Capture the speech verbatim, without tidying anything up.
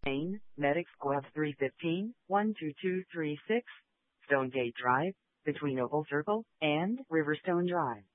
Maine, Medic Squad three fifteen, one two two three six, Stonegate Drive, between Opal Circle and Riverstone Drive.